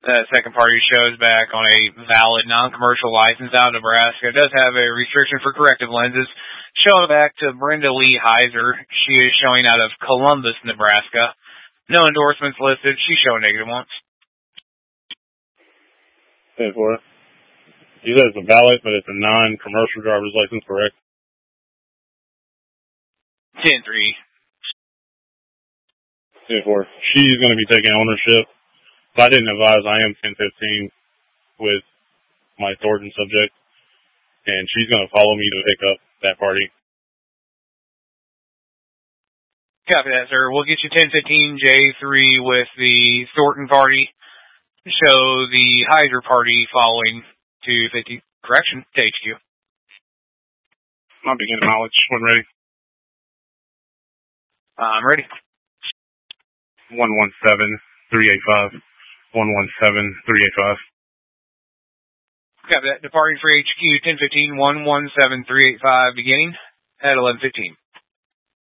That second party shows back on a valid non-commercial license out of Nebraska. It does have a restriction for corrective lenses. Showing back to Brenda Lee Heiser. She is showing out of Columbus, Nebraska. No endorsements listed. She's showing negative once. 10-4. You said it's a valid, but it's a non-commercial driver's license, correct? 10-3. 10-4. She's going to be taking ownership. If I didn't advise, I am 10-15 with my Thornton subject, and she's going to follow me to pick up that party. Copy that, sir. We'll get you 10-15 J3 with the Thornton party. Show the Heiser party following to 50. Correction, to HQ. I'm beginning knowledge when ready. I'm ready. 117-385. 117-385. Copy that. Departing for HQ 10-15 117-385 beginning at 11:15.